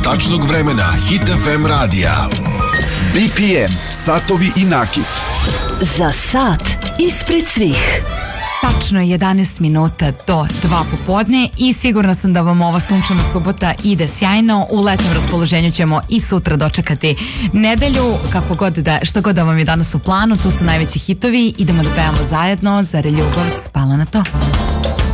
tačnog vremena Hit FM radija. BPM, satovi i nakit. Za sat ispred svih. Tačno je 11 minuta do 2 popodne i sigurna sam da vam ova sunčana subota ide sjajno. U letnom raspoloženju ćemo i sutra dočekati nedelju, kako god da, šta god da vam je danas u planu, tu su najveći hitovi, idemo da pevamo zajedno, zar je ljubav spala na to?